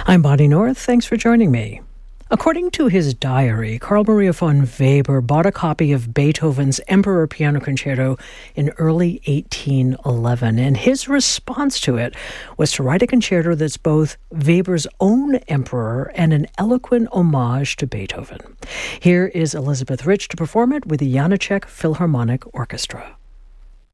I'm Bonnie North. Thanks for joining me. According to his diary, Carl Maria von Weber bought a copy of Beethoven's Emperor Piano Concerto in early 1811, and his response to it was to write a concerto that's both Weber's own emperor and an eloquent homage to Beethoven. Here is Elizabeth Rich to perform it with the Janacek Philharmonic Orchestra.